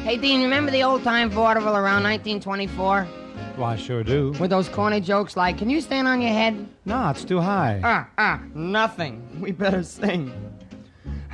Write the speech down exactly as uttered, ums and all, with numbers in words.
Hey, Dean, remember the old-time vaudeville around nineteen twenty-four? Well, I sure do. With those corny jokes like, can you stand on your head? No, it's too high. Ah, ah, nothing. We better sing.